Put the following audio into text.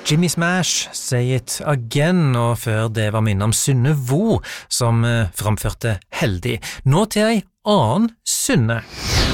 Jimmy Smash, Say It Again, og før det var minne om Synne Vo, som framførte Heldig. Nå til ei annen Synne.